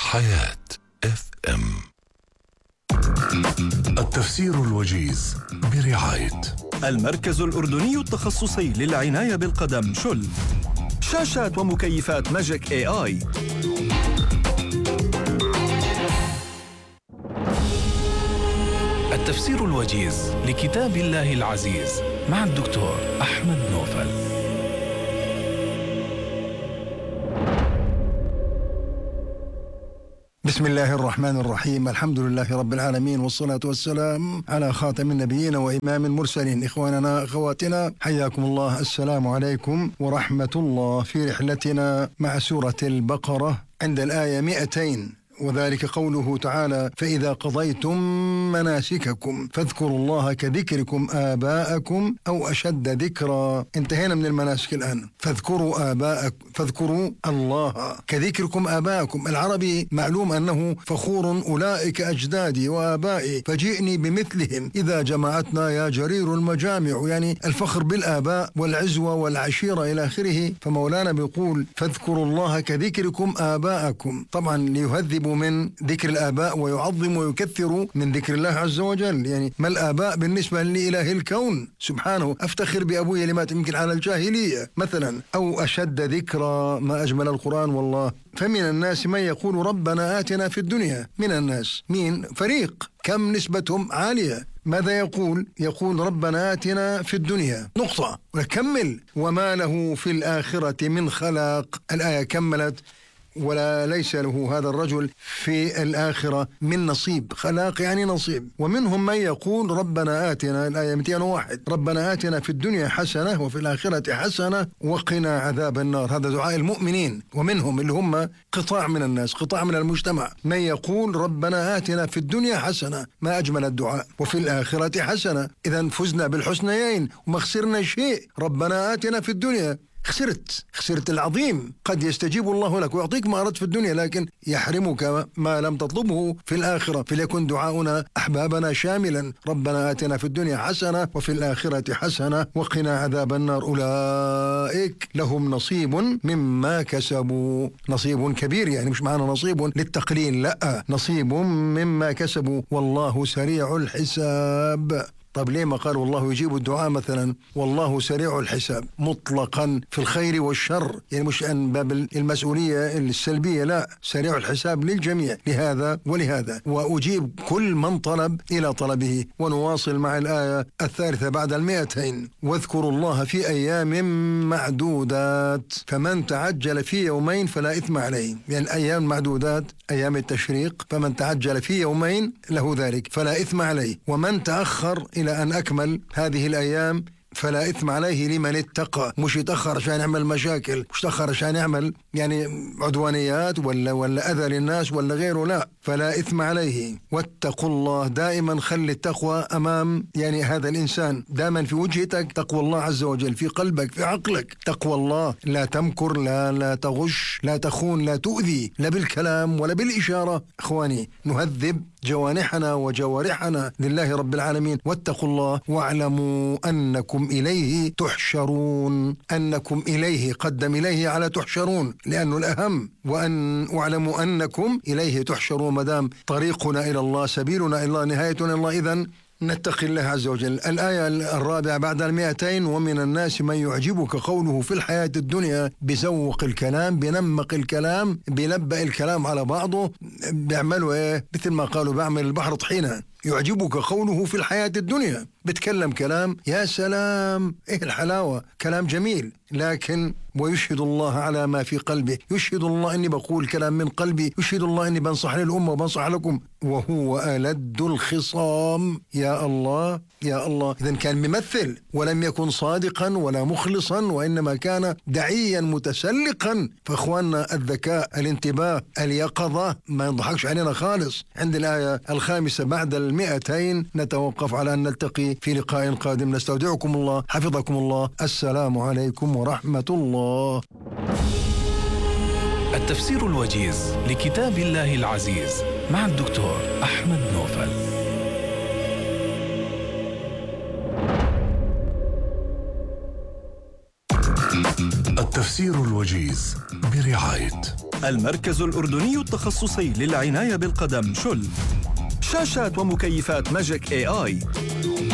حياة FM. التفسير الوجيز برعاية المركز الأردني التخصصي للعناية بالقدم شل. شاشات ومكيفات ماجيك AI. التفسير الوجيز لكتاب الله العزيز مع الدكتور أحمد نوفل. بسم الله الرحمن الرحيم. الحمد لله رب العالمين، والصلاة والسلام على خاتم النبيين وإمام المرسلين. إخواننا أخواتنا، حياكم الله. السلام عليكم ورحمة الله. في رحلتنا مع سورة البقرة عند الآية 200، وذلك قوله تعالى: فإذا قضيتم مناسككم فاذكروا الله كذكركم آباءكم أو أشد ذكرا. انتهينا من المناسك الآن. فاذكروا الله كذكركم آباءكم. العربي معلوم أنه فخور: أولئك أجدادي وآبائي فجئني بمثلهم إذا جمعتنا يا جرير المجامع. يعني الفخر بالآباء والعزوة والعشيرة إلى آخره. فمولانا بيقول: فاذكروا الله كذكركم آباءكم، طبعا ليهذبوا من ذكر الآباء ويعظموا ويكثروا من ذكر الله عز وجل. يعني ما الآباء بالنسبة لإله الكون سبحانه؟ أفتخر بأبوي لما يمكن على الجاهلية مثلا. أو أشد ذكرى، ما أجمل القرآن والله. فمن الناس من يقول ربنا آتنا في الدنيا. من الناس مين؟ فريق. كم نسبتهم عالية. ماذا يقول؟ يقول ربنا آتنا في الدنيا نقطة، ونكمل: وما له في الآخرة من خلاق. الآية كملت: ولا ليس له هذا الرجل في الآخرة من نصيب. خلاق يعني نصيب. ومنهم من يقول ربنا آتنا، الآية 201، ربنا آتنا في الدنيا حسنة وفي الآخرة حسنة وقنا عذاب النار. هذا دعاء المؤمنين. ومنهم اللي هم قطاع من الناس، قطاع من المجتمع، من يقول ربنا آتنا في الدنيا حسنة. ما أجمل الدعاء. وفي الآخرة حسنة. إذن فزنا بالحسنيين وما خسرنا شيء. ربنا آتنا في الدنيا، خسرت العظيم. قد يستجيب الله لك ويعطيك ما أردت في الدنيا، لكن يحرمك ما لم تطلبه في الآخرة. فليكن دعاؤنا أحبابنا شاملا: ربنا آتنا في الدنيا حسنة وفي الآخرة حسنة وقنا عذاب النار. أولئك لهم نصيب مما كسبوا. نصيب كبير، يعني مش معنا نصيب للتقليل، لا، نصيب مما كسبوا والله سريع الحساب. طب ليه ما قال والله يجيب الدعاء مثلا؟ والله سريع الحساب مطلقا في الخير والشر، يعني مش أن باب المسؤولية السلبية، لا، سريع الحساب للجميع، لهذا ولهذا. وأجيب كل من طلب إلى طلبه. ونواصل مع الآية الثالثة بعد 200: واذكروا الله في أيام معدودات فمن تعجل في يومين فلا إثم عليه. يعني أيام معدودات أيام التشريق، فمن تعجل في يومين له ذلك فلا إثم عليه. ومن تأخر إلى أن أكمل هذه الأيام فلا إثم عليه لمن اتقى. مش يتأخر عشان يعمل مشاكل، مش يتأخر عشان يعمل يعني عدوانيات ولا أذى للناس ولا غيره، لا، فلا إثم عليه. واتقوا الله. دائما خلي التقوى أمام يعني هذا الإنسان، دائما في وجهتك تقوى الله عز وجل، في قلبك في عقلك تقوى الله. لا تمكر، لا تغش، لا تخون، لا تؤذي، لا بالكلام ولا بالإشارة. إخواني، نهذب جوانحنا وجوارحنا لله رب العالمين. واتقوا الله واعلموا أنكم إليه تحشرون. أنكم إليه، قدم إليه على تحشرون لأنه الأهم. وأن اعلموا أنكم إليه تحشرون. مدام طريقنا إلى الله، سبيلنا إلى الله، نهايتنا إلى الله، إذن نتقي الله عز وجل. الآية الرابعة بعد 200: ومن الناس من يعجبك قوله في الحياة الدنيا. بزوق الكلام، بنمق الكلام، بنبأ الكلام على بعضه، بيعملوا إيه؟ مثل ما قالوا: بعمل البحر طحينة. يعجبك قوله في الحياة الدنيا، بتكلم كلام يا سلام، إيه الحلاوة، كلام جميل، لكن ويشهد الله على ما في قلبه. يشهد الله أني بقول كلام من قلبي، يشهد الله أني بنصح للأمة وبنصح لكم، وهو ألد الخصام. يا الله يا الله. إذن كان ممثل ولم يكن صادقا ولا مخلصا، وإنما كان دعيا متسلقا. فأخواننا، الذكاء، الانتباه، اليقظة ما يضحكش علينا خالص. عند الآية الخامسة بعد 200 نتوقف على أن نلتقي في لقاء قادم. نستودعكم الله، حفظكم الله. السلام عليكم ورحمة الله. التفسير الوجيز لكتاب الله العزيز مع الدكتور أحمد نوفل. التفسير الوجيز برعاية المركز الأردني التخصصي للعناية بالقدم شل. شاشات ومكيفات ماجيك AI.